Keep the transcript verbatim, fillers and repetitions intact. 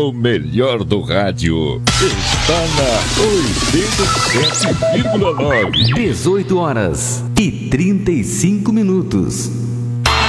O melhor do rádio está na oitenta e sete vírgula nove. dezoito horas e trinta e cinco minutos.